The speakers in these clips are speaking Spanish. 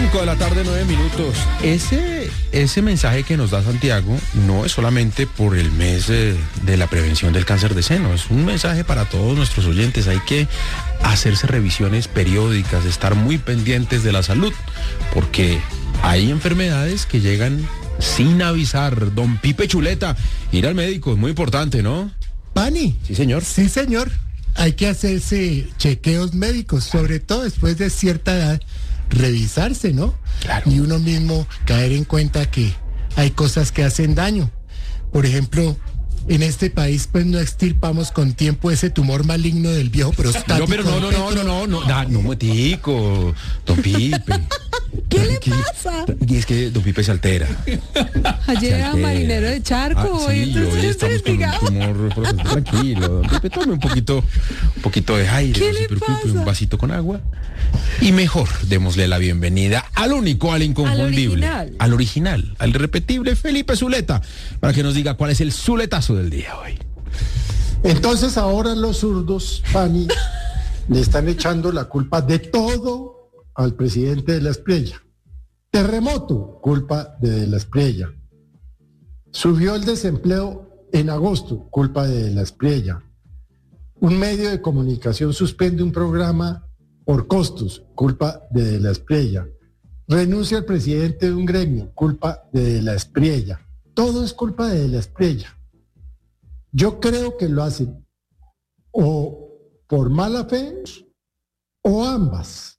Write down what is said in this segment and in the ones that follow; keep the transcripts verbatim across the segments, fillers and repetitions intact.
cinco de la tarde, nueve minutos. Ese, ese mensaje que nos da Santiago no es solamente por el mes eh, de la prevención del cáncer de seno, es un mensaje para todos nuestros oyentes. Hay que hacerse revisiones periódicas, estar muy pendientes de la salud, porque hay enfermedades que llegan sin avisar. Don Pipe Chuleta, ir al médico es muy importante, ¿no? Pani. Sí, señor. Sí, señor. Hay que hacerse chequeos médicos, sobre todo después de cierta edad, revisarse, ¿no? Claro. Y uno mismo caer en cuenta que hay cosas que hacen daño. Por ejemplo, en este país pues no extirpamos con tiempo ese tumor maligno del viejo prostático. No, pero no, no, no, no, no, no, no, no, motico, don Pipe. ¿Qué le pasa? Y es que don Pipe se altera. Ayer era marinero de charco, ah, sí, y entonces hoy estamos con un tumor, profesor, tranquilo. Don Pipe, tome un poquito, un poquito de aire, ¿Qué no le se preocupe, pasa? un vasito con agua. Y mejor, démosle la bienvenida al único, al inconfundible, Al original, al original, al irrepetible Felipe Zuleta, para que nos diga cuál es el zuletazo del día hoy. Entonces ahora los zurdos, Pani, le están echando la culpa de todo al presidente de la Espriella. Terremoto, culpa de, de la Espriella. Subió el desempleo en agosto, culpa de la Espriella. Un medio de comunicación suspende un programa por costos, culpa de, de la Espriella. Renuncia el presidente de un gremio, culpa de, de la Espriella. Todo es culpa de, de la Espriella. Yo creo que lo hacen o por mala fe o ambas.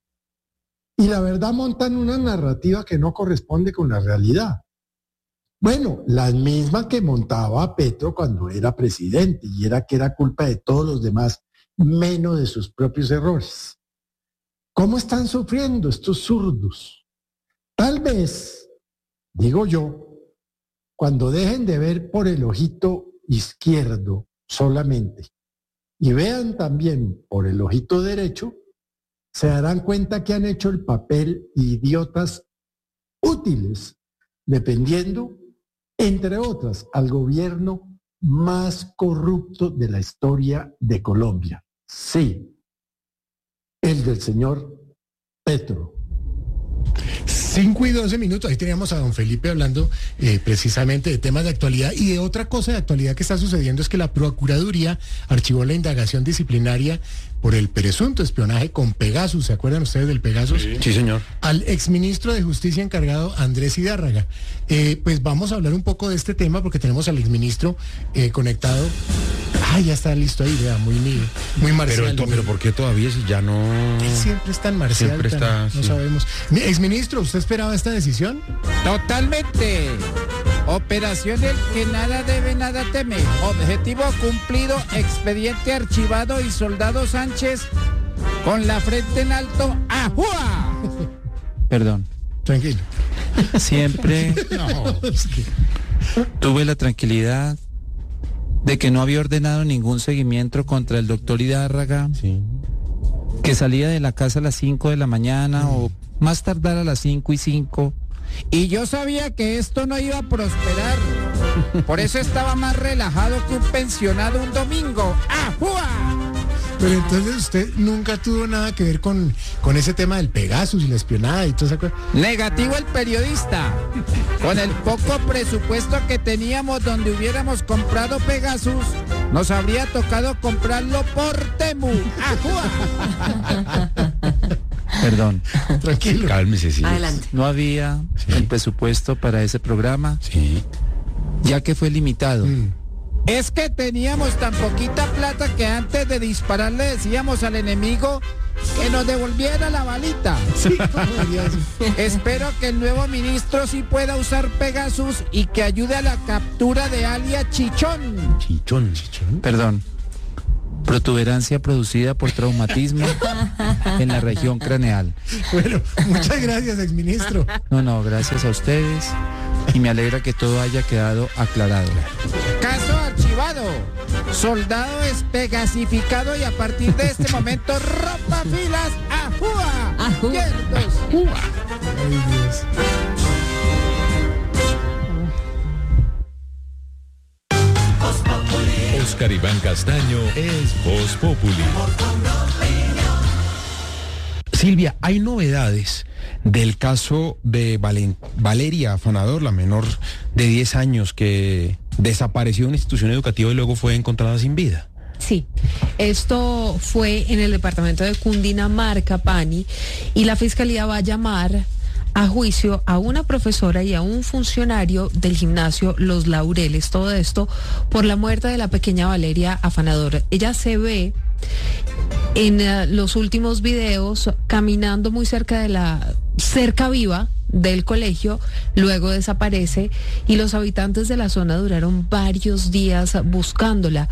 Y la verdad montan una narrativa que no corresponde con la realidad. Bueno, la misma que montaba Petro cuando era presidente, y era que era culpa de todos los demás, menos de sus propios errores. ¿Cómo están sufriendo estos zurdos? Tal vez, digo yo, cuando dejen de ver por el ojito izquierdo solamente y vean también por el ojito derecho, se darán cuenta que han hecho el papel de idiotas útiles, dependiendo, entre otras, al gobierno más corrupto de la historia de Colombia. Sí, el del señor Petro. cinco y doce minutos, ahí teníamos a don Felipe hablando eh, precisamente de temas de actualidad, y de otra cosa de actualidad que está sucediendo es que la Procuraduría archivó la indagación disciplinaria por el presunto espionaje con Pegasus. ¿Se acuerdan ustedes del Pegasus? Sí, sí, señor. Al exministro de Justicia encargado, Andrés Hidárraga. Eh, pues vamos a hablar un poco de este tema porque tenemos al exministro eh, conectado. Ah, ya está listo ahí, vea, muy muy marcial. Pero, pero ¿por qué todavía si ya no...? Él siempre es tan marcial, Siempre tan- está, no sí. sabemos. Mi exministro, ¿usted esperaba esta decisión? Totalmente. Operación El que nada debe, nada teme. Objetivo cumplido, expediente archivado y soldado Sánchez con la frente en alto. ¡Ajúa! Perdón. Tranquilo. Siempre No, es que- tuve la tranquilidad de que no había ordenado ningún seguimiento contra el doctor Hidárraga, Sí. que salía de la casa a las cinco de la mañana o más tardar a las cinco y cinco. Y yo sabía que esto no iba a prosperar. Por eso estaba más relajado que un pensionado un domingo. ¡Ajúa! Pero entonces usted nunca tuvo nada que ver con, con ese tema del Pegasus y la espionada y toda esa cosa. Negativo el periodista. Con el poco presupuesto que teníamos donde hubiéramos comprado Pegasus, nos habría tocado comprarlo por Temu. ¡Ajúa! Perdón. Tranquilo. Cálmese, sí. Adelante. No había Sí. el presupuesto para ese programa, Sí. ya que fue limitado. Mm. Es que teníamos tan poquita plata que antes de disparar le decíamos al enemigo que nos devolviera la balita. Espero que el nuevo ministro sí pueda usar Pegasus y que ayude a la captura de alias Chichón. Chichón, chichón. Perdón. Protuberancia producida por traumatismo en la región craneal. Bueno, muchas gracias, exministro. No, no, gracias a ustedes y me alegra que todo haya quedado aclarado. Caso archivado. Soldado espegasificado y a partir de este momento rompa filas. ¡Ajúa! Ajúa. Izquierdos. Ay, Dios. Oscar Iván Castaño es Voz Populi. Silvia, hay novedades del caso de Valen- Valeria Afanador, la menor de diez años que desapareció de una institución educativa y luego fue encontrada sin vida. Sí, esto fue en el departamento de Cundinamarca, Pani, y la fiscalía va a llamar a juicio a una profesora y a un funcionario del gimnasio Los Laureles. Todo esto por la muerte de la pequeña Valeria Afanador. Ella se ve en uh, los últimos videos caminando muy cerca de la cerca viva del colegio, luego desaparece y los habitantes de la zona duraron varios días buscándola.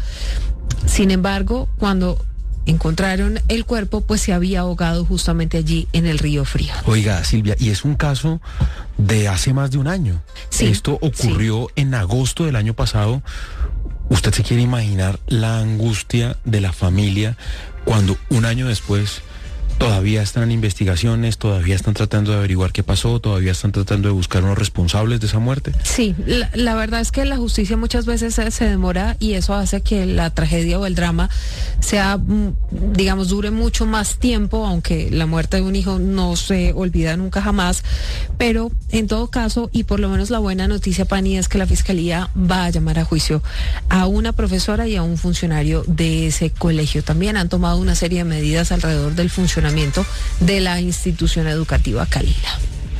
Sin embargo, cuando encontraron el cuerpo, pues se había ahogado justamente allí en el río Frío. Oiga, Silvia, y es un caso de hace más de un año. Sí, Esto ocurrió sí. en agosto del año pasado. ¿Usted se quiere imaginar la angustia de la familia cuando un año después todavía están en investigaciones, todavía están tratando de averiguar qué pasó, todavía están tratando de buscar unos responsables de esa muerte? Sí, la, la verdad es que la justicia muchas veces se, se demora y eso hace que la tragedia o el drama sea, digamos, dure mucho más tiempo, aunque la muerte de un hijo no se olvida nunca jamás, pero en todo caso, y por lo menos la buena noticia, Pani, es que la fiscalía va a llamar a juicio a una profesora y a un funcionario de ese colegio. También han tomado una serie de medidas alrededor del funcionamiento de la institución educativa Calila.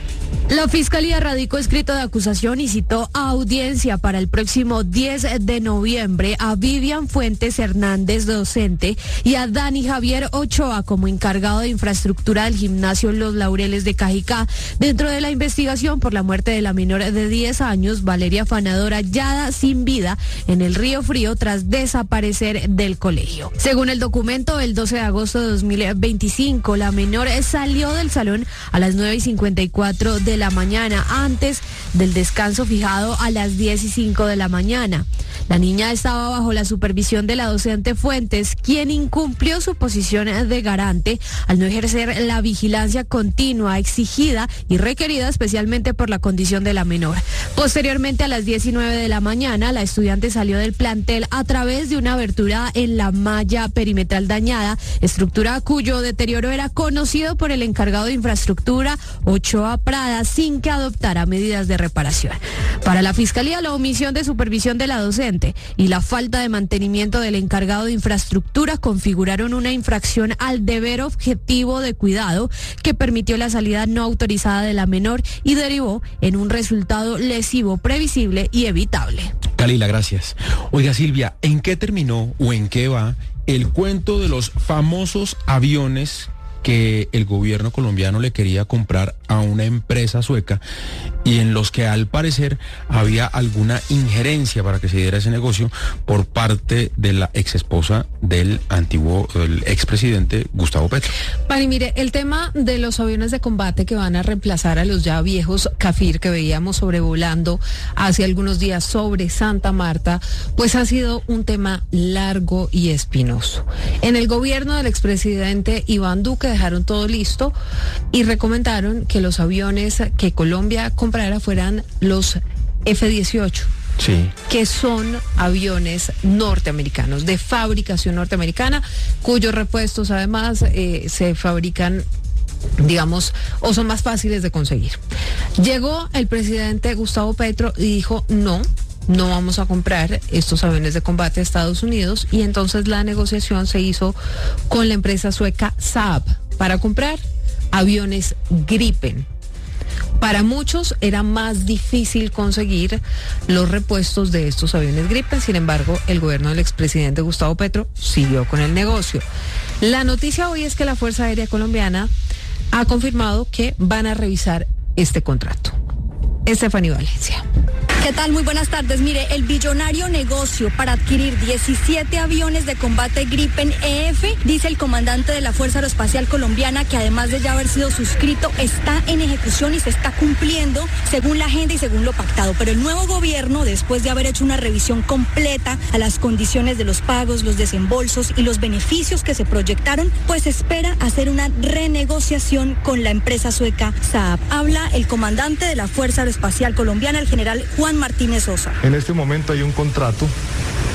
La Fiscalía radicó escrito de acusación y citó a audiencia para el próximo diez de noviembre a Vivian Fuentes Hernández, docente, y a Dani Javier Ochoa como encargado de infraestructura del gimnasio Los Laureles de Cajicá, dentro de la investigación por la muerte de la menor de diez años, Valeria Afanador, hallada sin vida en el río Frío tras desaparecer del colegio. Según el documento, el doce de agosto de dos mil veinticinco, la menor salió del salón a las nueve y cincuenta y cuatro de la mañana, antes del descanso fijado a las diez y cinco de la mañana. La niña estaba bajo la supervisión de la docente Fuentes, quien incumplió su posición de garante al no ejercer la vigilancia continua exigida y requerida especialmente por la condición de la menor. Posteriormente, a las diecinueve de la mañana, la estudiante salió del plantel a través de una abertura en la malla perimetral dañada, estructura cuyo deterioro era conocido por el encargado de infraestructura, Ochoa Prada, sin que adoptara medidas de reparación. Para la Fiscalía, la omisión de supervisión de la docente y la falta de mantenimiento del encargado de infraestructura configuraron una infracción al deber objetivo de cuidado que permitió la salida no autorizada de la menor y derivó en un resultado lesivo previsible y evitable. Calila, gracias. Oiga, Silvia, ¿en qué terminó o en qué va el cuento de los famosos aviones que el gobierno colombiano le quería comprar a una empresa sueca y en los que al parecer había alguna injerencia para que se diera ese negocio por parte de la ex esposa del antiguo, el expresidente Gustavo Petro? Pani, mire, el tema de los aviones de combate que van a reemplazar a los ya viejos Cafir que veíamos sobrevolando hace algunos días sobre Santa Marta, pues ha sido un tema largo y espinoso. En el gobierno del expresidente Iván Duque dejaron todo listo y recomendaron que los aviones que Colombia comprara fueran los F dieciocho. Sí. Que son aviones norteamericanos, de fabricación norteamericana, cuyos repuestos además eh, se fabrican, digamos, o son más fáciles de conseguir. Llegó el presidente Gustavo Petro y dijo no, no vamos a comprar estos aviones de combate a Estados Unidos, y entonces la negociación se hizo con la empresa sueca Saab para comprar aviones Gripen. Para muchos era más difícil conseguir los repuestos de estos aviones Gripen, sin embargo, el gobierno del expresidente Gustavo Petro siguió con el negocio. La noticia hoy es que la Fuerza Aérea Colombiana ha confirmado que van a revisar este contrato. Estefanía Valencia. ¿Qué tal? Muy buenas tardes. Mire, el billonario negocio para adquirir diecisiete aviones de combate Gripen E F, dice el comandante de la Fuerza Aeroespacial Colombiana, que además de ya haber sido suscrito, está en ejecución y se está cumpliendo según la agenda y según lo pactado. Pero el nuevo gobierno, después de haber hecho una revisión completa a las condiciones de los pagos, los desembolsos y los beneficios que se proyectaron, pues espera hacer una renegociación con la empresa sueca Saab. Habla el comandante de la Fuerza Aeroespacial Colombiana, el general Juan Martínez Sosa. En este momento hay un contrato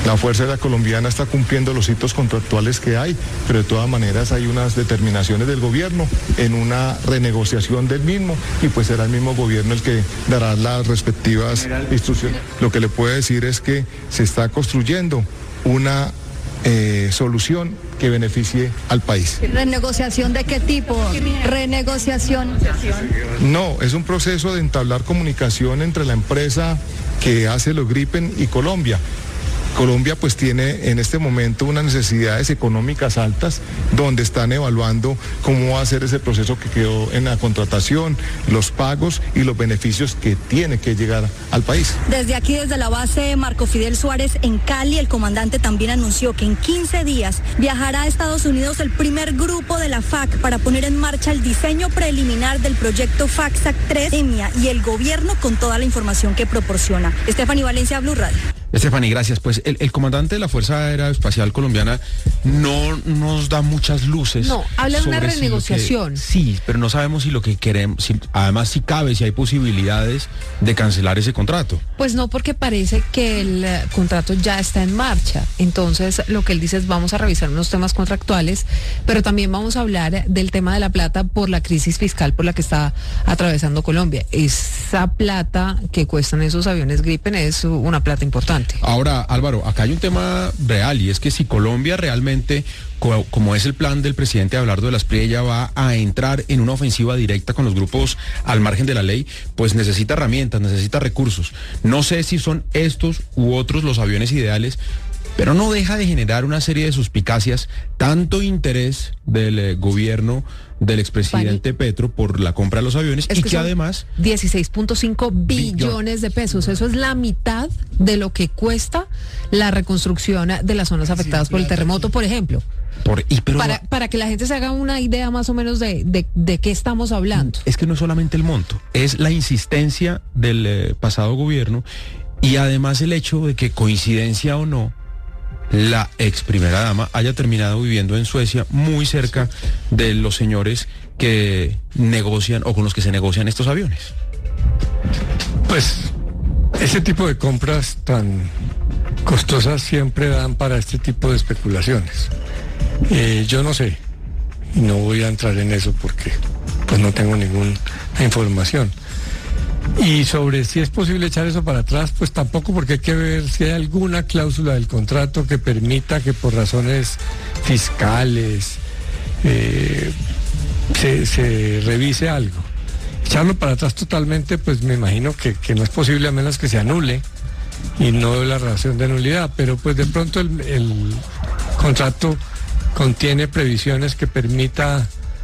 La Fuerza Aérea Colombiana está cumpliendo los hitos contractuales que hay, pero de todas maneras hay unas determinaciones del gobierno en una renegociación del mismo y pues será el mismo gobierno el que dará las respectivas instrucciones. Lo que le puedo decir es que se está construyendo una eh, solución que beneficie al país. ¿Renegociación de qué tipo? ¿Renegociación? No, es un proceso de entablar comunicación entre la empresa que hace los Gripen y Colombia. Colombia pues tiene en este momento unas necesidades económicas altas donde están evaluando cómo va a ser ese proceso que quedó en la contratación, los pagos y los beneficios que tiene que llegar al país. Desde aquí, desde la base Marco Fidel Suárez en Cali, el comandante también anunció que en quince días viajará a Estados Unidos el primer grupo de la F A C para poner en marcha el diseño preliminar del proyecto FACSAC tres y el gobierno con toda la información que proporciona. Estefanía Valencia, Blue Radio. Estefanía, gracias. Pues el, el comandante de la Fuerza Aeroespacial Colombiana no nos da muchas luces. No, habla de una sobre si renegociación. lo que- sí, pero no sabemos si lo que queremos, si, además si cabe, si hay posibilidades de cancelar ese contrato. Pues no, porque parece que el eh, contrato ya está en marcha. Entonces, lo que él dice es vamos a revisar unos temas contractuales, pero también vamos a hablar del tema de la plata por la crisis fiscal por la que está atravesando Colombia. Esa plata que cuestan esos aviones Gripen es una plata importante. Ahora, Álvaro, acá hay un tema real y es que si Colombia realmente, co- como es el plan del presidente Abelardo de la Espriella, va a entrar en una ofensiva directa con los grupos al margen de la ley, pues necesita herramientas, necesita recursos. No sé si son estos u otros los aviones ideales, pero no deja de generar una serie de suspicacias, tanto interés del eh, gobierno del expresidente Petro por la compra de los aviones Es y que que son además... dieciséis punto cinco billones de pesos. Eso es la mitad de lo que cuesta la reconstrucción de las zonas afectadas por el terremoto, por ejemplo. Por, y pero Para, para que la gente se haga una idea más o menos de, de, de qué estamos hablando. es que no es solamente el monto, es la insistencia del eh, pasado gobierno y además el hecho de que, coincidencia o no, la ex primera dama haya terminado viviendo en Suecia, muy cerca de los señores que negocian o con los que se negocian estos aviones. Pues ese tipo de compras tan costosas siempre dan para este tipo de especulaciones. Eh, yo no sé, y no voy a entrar en eso porque pues no tengo ninguna información. Y sobre si es posible echar eso para atrás, pues tampoco, porque hay que ver si hay alguna cláusula del contrato que permita que por razones fiscales eh, se, se revise algo. Echarlo para atrás totalmente, pues me imagino que, que no es posible a menos que se anule y no la relación de nulidad, pero pues de pronto el, el contrato contiene previsiones que permita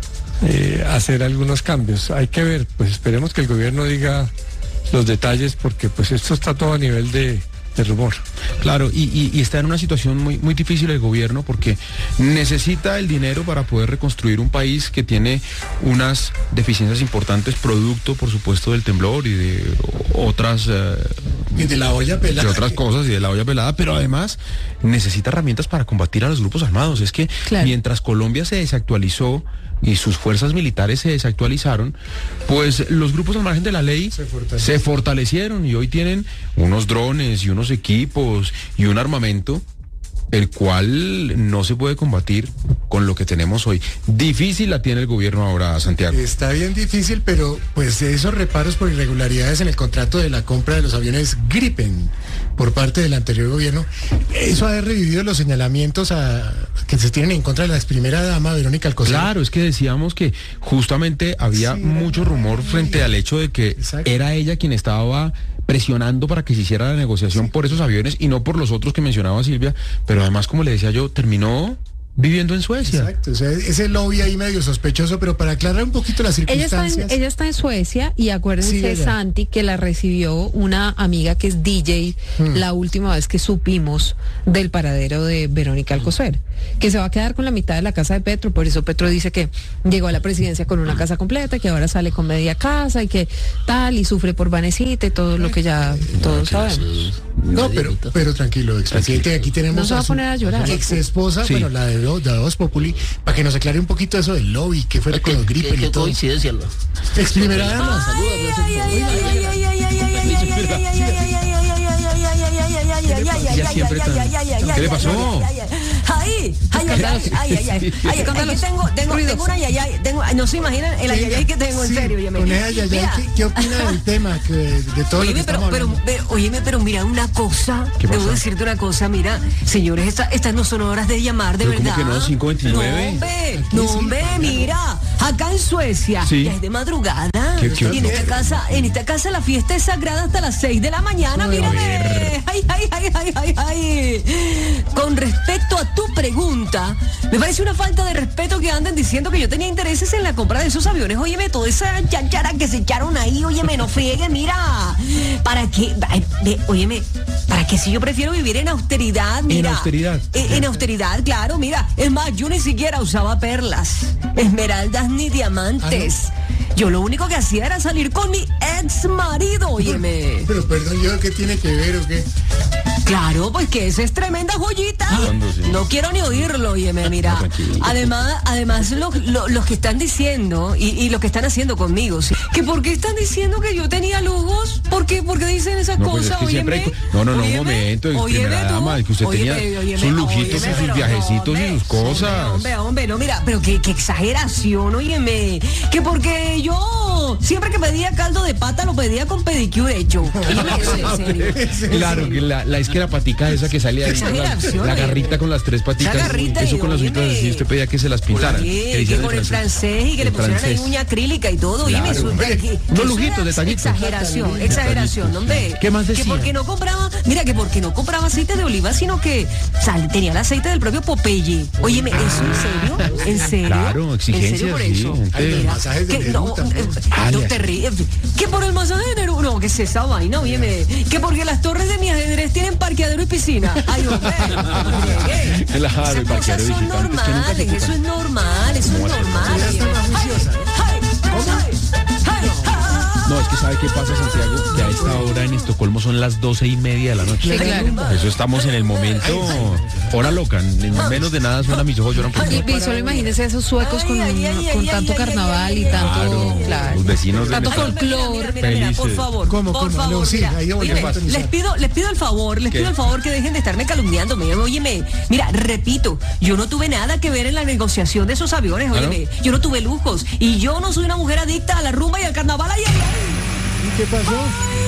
eh, hacer algunos cambios. Hay que ver, pues esperemos que el gobierno diga los detalles, porque pues esto está todo a nivel de, de rumor. Claro, y, y, y está en una situación muy, muy difícil el gobierno porque necesita el dinero para poder reconstruir un país que tiene unas deficiencias importantes, producto, por supuesto, del temblor y de otras... Eh, Y de la olla pelada. de otras cosas y de la olla pelada, pero además necesita herramientas para combatir a los grupos armados. Es que Claro. mientras Colombia se desactualizó y sus fuerzas militares se desactualizaron, pues los grupos al margen de la ley Se se fortalecieron. fortalecieron y hoy tienen unos drones y unos equipos y un armamento el cual no se puede combatir con lo que tenemos hoy. Difícil la tiene el gobierno ahora, Santiago. Está bien difícil, pero pues esos reparos por irregularidades en el contrato de la compra de los aviones Gripen por parte del anterior gobierno, eso ha revivido los señalamientos a, que se tienen en contra de la ex primera dama, Verónica Alcocer. Claro, es que decíamos que justamente había Sí, mucho era rumor muy frente bien. al hecho de que Exacto. era ella quien estaba presionando para que se hiciera la negociación por esos aviones y no por los otros que mencionaba Silvia, pero además, como le decía yo, terminó viviendo en Suecia. Exacto, o sea, ese lobby ahí medio sospechoso, pero para aclarar un poquito las Ella está, circunstancias. en, ella está en Suecia y acuérdense, Sí, ella. Santi, que la recibió una amiga que es D J Hmm. la última vez que supimos del paradero de Verónica Alcocer, que se va a quedar con la mitad de la casa de Petro. Por eso Petro dice que llegó a la presidencia con una casa completa, que ahora sale con media casa y que tal, y sufre por Vanecita y todo lo que ya todos sabemos. No, pero, pero tranquilo, expresidente, aquí tenemos No se va a su poner a llorar. ex esposa, Sí. bueno, la de, Do- de Voz Populi, para que nos aclare un poquito eso del lobby, qué fue con los Gripen y todo. coincidencia. Ex primera dama. Saludos. ay, ay, ay, ay, Ella ay, siempre ay, tan- ay, ay, ay, ¿Qué le ay, pasó? ay, ay, ay, ay, ay, ay, ay, ay, ay, ay, aquí tengo, tengo, tengo una yayay, tengo, no se imaginan el ayayay que tengo, en Sí, serio, óyeme. con esa yayay, Mira, ¿qué, qué opina del tema? Que, de todo lo que Óyeme, pero, estamos pero, hablando? pero, óyeme, pero mira una cosa, ¿Qué debo pasó? decirte una cosa, mira, señores, esta- estas no son horas de llamar, de ¿Pero cómo verdad. que no? ¿cinco veintinueve? No, hombre, no, hombre, mira, acá en Suecia, Sí. ya es de madrugada, ¿Qué- qué- y en esta casa, en esta casa la fiesta es sagrada hasta las seis de la mañana, mírame. Ay, ay, ay, ay, ay, ay. Con respecto a tu pregunta, me parece una falta de respeto que anden diciendo que yo tenía intereses en la compra de esos aviones. Óyeme, toda esa chachara que se echaron ahí, óyeme, no friegue, mira. ¿Para qué? Ay, ve, óyeme, ¿para qué si yo prefiero vivir en austeridad? Mira. En austeridad. En, en austeridad, claro, mira. Es más, yo ni siquiera usaba perlas, esmeraldas ni diamantes. Yo lo único que hacía era salir con mi ex marido, óyeme. Pero perdón, ¿yo qué tiene que ver o qué? Claro, pues que esa es tremenda joyita. ¿Cuándo, sí? No quiero ni oírlo, óyeme, mira. No, tranquilo. Además, además lo- lo- los que están diciendo y, y lo que están haciendo conmigo, ¿sí? Que por qué están diciendo que yo tenía lujos, ¿por qué, ¿Por qué dicen esas No, pues es cosas, que siempre óyeme? hay co- no, no, no, un Óyeme, momento, óyeme primera tú. dama, que usted Óyeme, tenía óyeme, sus lujitos y óyeme, sus pero no, viajecitos y hombre, sus cosas. Hombre, hombre, no, mira, pero qué, qué exageración, óyeme. Que porque yo siempre que pedía caldo de pata lo pedía con pedicure hecho. Óyeme, eso, en serio. Claro, que la, la es que la patica esa que sale ahí, la, Exageración, la oye. garrita con las tres patitas, Esa garrita eso y, con las uñitas óyeme. así, usted pedía que se las pintaran. Oye, que que hicieran con el francés y que le el pusieran ahí francés. uña acrílica y todo. Oye, Claro, eso, hombre. que- que Unos eso lujitos, era detallitos. Exageración, exageración, Detallitos, hombre. sí. ¿Qué más Que decía? porque no compraba, mira, que porque no compraba aceite de oliva, sino que sal, tenía el aceite del propio Popeye. Óyeme, ¿eso en serio? ¿En serio? Claro, ¿En serio exigencias, por sí, eso? gente. Ay, los Mira, masajes de que no, Neruda, eh, Ah, no ya. te ríes. Que por el masaje de Neruda, no, que es esa vaina, óyeme. Que porque las torres de mi ajedrez tienen parqueadero y piscina. Ay, hombre, hombre. Claro, el Esas parqueadero cosas son visitantes que nunca se normales, eso es normal, eso es normal. Ya está más juiciosa, ¿no? Ay, ay, ay, ay. No, es que ¿sabe qué pasa, Santiago? Que a esta hora en Estocolmo son las doce y media de la noche. Sí, claro. Eso estamos en el momento, hora loca, en menos de nada suena mis ojos lloran por Y, mí. y solo imagínense esos suecos con, Ay, ay, ay, con ay, tanto ay, ay, carnaval ay, y ay, tanto, Claro, claro, los vecinos tanto deben estar folclor. Mira, mira, mira, por felices. favor, ¿Cómo, por cómo? favor, No, sí, mira, ahí voy a óyeme, sintonizar. les pido, les pido el favor, les ¿Qué? pido el favor que dejen de estarme calumniándome. Óyeme, mira, repito, yo no tuve nada que ver en la negociación de esos aviones, ¿Ah, no? óyeme, yo no tuve lujos y yo no soy una mujer adicta a la rumba y al carnaval. Ay, ay, ay. ¿Y qué pasó?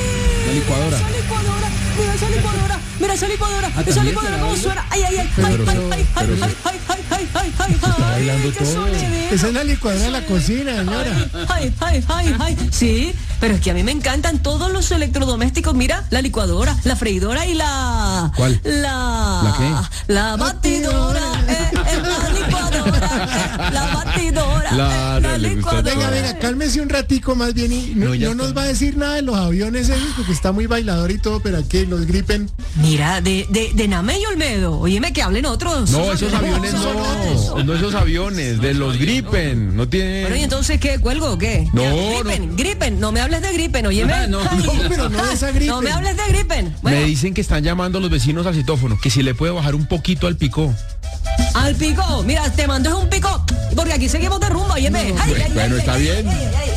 La licuadora. Esa licuadora, mira esa licuadora, mira esa licuadora, esa licuadora cómo suena. Ay, ay, ay, ay, ay, Pero- ay, ay, pero- ay, ay, ay, ay, ay, ay, Está ay, bailando qué todo. sonidero. Esa es la licuadora de la cocina, señora. Ay, ay, ay, ay. Sí, pero es que a mí me encantan todos los electrodomésticos. Mira, la licuadora, la freidora y la... ¿Cuál? La... ¿La qué? La batidora. Eh, eh, la licuadora. eh, la batidora. Claro, eh, la le gusta licuadora. Venga, venga, cálmese un ratico más bien y no, No, ya no está. nos va a decir nada de los aviones esos porque está muy bailador y todo, pero aquí los gripen. Mira, de, de, de Name y Olmedo. Óyeme que hablen otros. No, esos aviones no, no esos aviones, de los Gripen, no tiene... Bueno, ¿y entonces qué? ¿Cuelgo o qué? No, Gripen, Gripen, no me hables de Gripen, óyeme. Ah, no, Ay, no, pero no de esa Gripen. No me hables de Gripen. Bueno, Me dicen que están llamando los vecinos al citófono, que si le puede bajar un poquito al picó. al pico, mira, te mando es un pico, porque aquí seguimos de rumba, óyeme. Ay, ay, bueno, ay, está ay, bien. ay, ay, ay.